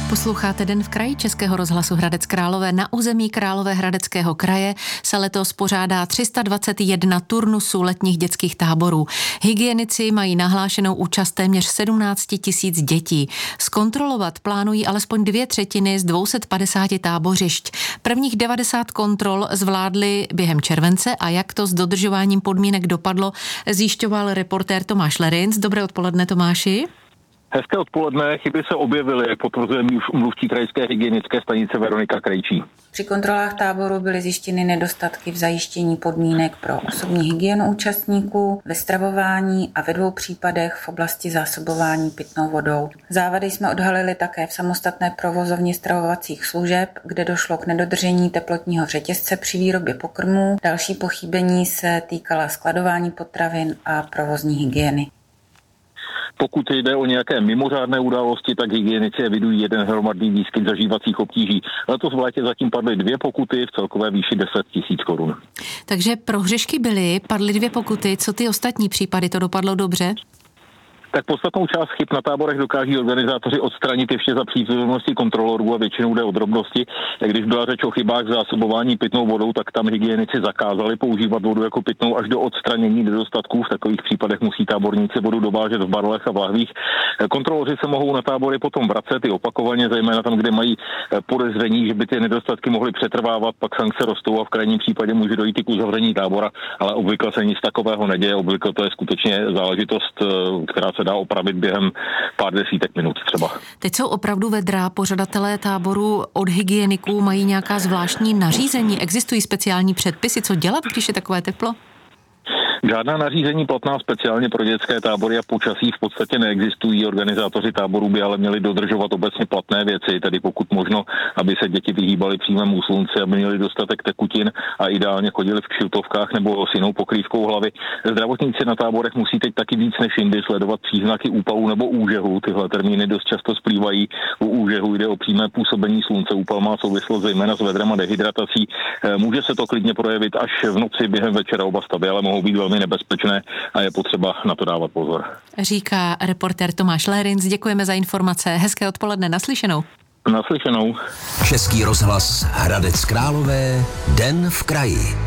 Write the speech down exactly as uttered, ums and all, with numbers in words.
Posloucháte Den v kraji Českého rozhlasu Hradec Králové. Na území Královéhradeckého kraje se letos pořádá tři sta dvacet jedna turnusů letních dětských táborů. Hygienici mají nahlášenou účast téměř sedmnáct tisíc dětí. Zkontrolovat plánují alespoň dvě třetiny z dvě stě padesát tábořišť. Prvních devadesát kontrol zvládli během července a jak to s dodržováním podmínek dopadlo, zjišťoval reportér Tomáš Lerinc. Dobré odpoledne, Tomáši. Hezké odpoledne, chyby se objevily, jak potvrzuje mluvčí krajské hygienické stanice Veronika Krejčí. Při kontrolách táboru byly zjištěny nedostatky v zajištění podmínek pro osobní hygienu účastníků, ve stravování a ve dvou případech v oblasti zásobování pitnou vodou. Závady jsme odhalili také v samostatné provozovně stravovacích služeb, kde došlo k nedodržení teplotního řetězce při výrobě pokrmů. Další pochybení se týkala skladování potravin a provozní hygieny. Pokud jde o nějaké mimořádné události, tak hygienici evidují jeden hromadný výskyt zažívacích obtíží. Letos v létě zatím padly dvě pokuty v celkové výši deset tisíc korun. Takže prohřešky byly, padly dvě pokuty. Co ty ostatní případy, to dopadlo dobře? Tak podstatnou část chyb na táborech dokáží organizátoři odstranit ještě za přítomnosti kontrolorů a většinou jde o drobnosti. Když byla řeč o chybách v zásobování pitnou vodou, tak tam hygienici zakázali používat vodu jako pitnou až do odstranění nedostatků. V takových případech musí táborníci vodu dovážet v barlech a v lahvích. Kontroloři se mohou na tábory potom vracet i opakovaně, zejména tam, kde mají podezření, že by ty nedostatky mohly přetrvávat, pak sankce rostou a v krajním případě může dojít i k uzavření tábora, ale obvykle se nic takového neděje. Obvykle to je skutečně záležitost, která se dá opravit během pár desítek minut třeba. Teď jsou opravdu vedrá. Pořadatelé táboru od hygieniků mají nějaká zvláštní nařízení? Existují speciální předpisy, co dělat, když je takové teplo? Žádná nařízení platná speciálně pro dětské tábory a počasí v podstatě neexistují. Organizátoři táborů by ale měli dodržovat obecně platné věci, tedy pokud možno, aby se děti vyhýbaly přímému slunci, aby měli dostatek tekutin a ideálně chodili v kšiltovkách nebo s jinou pokrývkou hlavy. Zdravotníci na táborech musí teď taky víc než jindy sledovat příznaky úpalu nebo úžehu. Tyhle termíny dost často splývají. U úžehu jde o přímé působení slunce. Úpal má souvislost zejména s vedrem a dehydratací. Může se to klidně projevit až v noci během večera. Oba stavy ale mohou být velmi nebezpečné a je potřeba na to dávat pozor. Říká reportér Tomáš Lerinc. Děkujeme za informace. Hezké odpoledne, naslyšenou. Naslyšenou. Český rozhlas Hradec Králové, Den v kraji.